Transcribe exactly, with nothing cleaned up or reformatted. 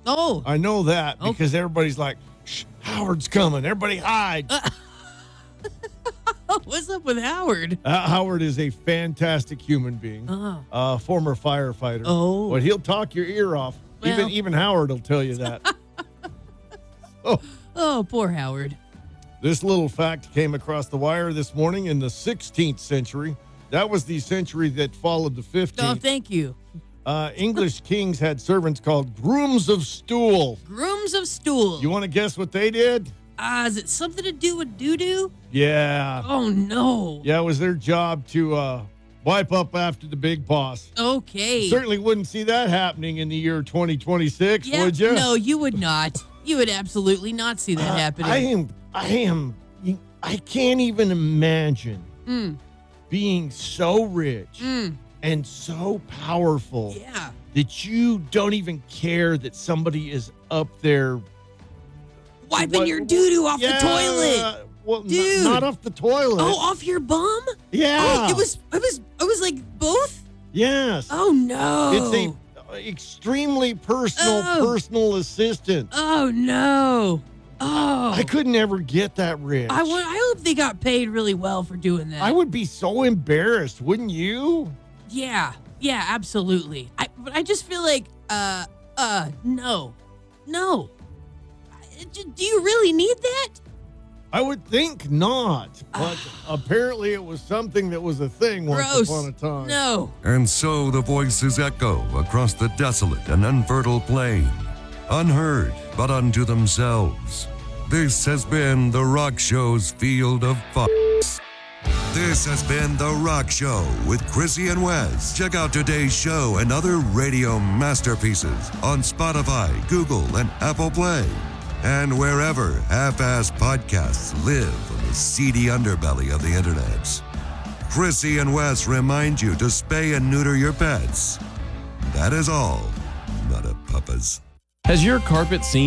Oh. I know that because okay. everybody's like, Shh, Howard's coming. Everybody hide. Uh, what's up with Howard? Uh, Howard is a fantastic human being, uh, uh, former firefighter. Oh. But he'll talk your ear off. Well. Even even Howard will tell you that. oh. oh, poor Howard. This little fact came across the wire this morning in the sixteenth century. That was the century that followed the fifteenth. Oh, thank you. Uh, English kings had servants called grooms of stool. Grooms of stool. You want to guess what they did? Uh, is it something to do with doo-doo? Yeah. Oh, no. Yeah, it was their job to uh, wipe up after the big boss. Okay. You certainly wouldn't see that happening in the year twenty twenty-six, yeah, would you? No, you would not. You would absolutely not see that uh, happening. I am, I am, I can't even imagine mm. being so rich mm. and so powerful yeah. that you don't even care that somebody is up there wiping what, your doo-doo off yeah, the toilet. Well, Dude. N- not off the toilet. Oh, off your bum? Yeah. Oh, it was, it was, it was like both? Yes. Oh, no. It's a extremely personal oh. personal assistant. Oh, no. Oh. I could never get that rich. I, want, I hope they got paid really well for doing that. I would be so embarrassed, wouldn't you? Yeah. Yeah, absolutely. I, but I just feel like, uh, uh, no. No. Do you really need that? I would think not, but apparently it was something that was a thing once Gross. upon a time. No. And so the voices echo across the desolate and unfertile plain, unheard but unto themselves. This has been The Rock Show's Field of Fox. This has been The Rock Show with Chrissy and Wes. Check out today's show and other radio masterpieces on Spotify, Google, and Apple Play. And wherever half-assed podcasts live on the seedy underbelly of the internet. Chrissy and Wes remind you to spay and neuter your pets. That is all, not a puppas. Has your carpet seen